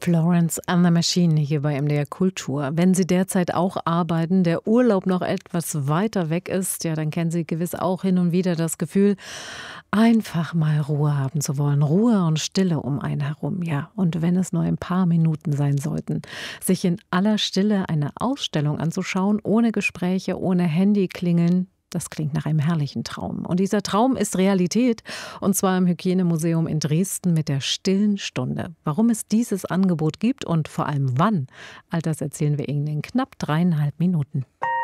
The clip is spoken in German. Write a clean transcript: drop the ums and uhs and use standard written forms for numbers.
Florence and the Machine hier bei MDR Kultur. Wenn Sie derzeit auch arbeiten, der Urlaub noch etwas weiter weg ist, ja, dann kennen Sie gewiss auch hin und wieder das Gefühl, einfach mal Ruhe haben zu wollen. Ruhe und Stille um einen herum, ja. Und wenn es nur ein paar Minuten sein sollten, sich in aller Stille eine Ausstellung anzuschauen, ohne Gespräche, ohne Handy klingeln, das klingt nach einem herrlichen Traum. Und dieser Traum ist Realität, und zwar im Hygienemuseum in Dresden mit der Stillen Stunde. Warum es dieses Angebot gibt und vor allem wann, all das erzählen wir Ihnen in knapp 3,5 Minuten.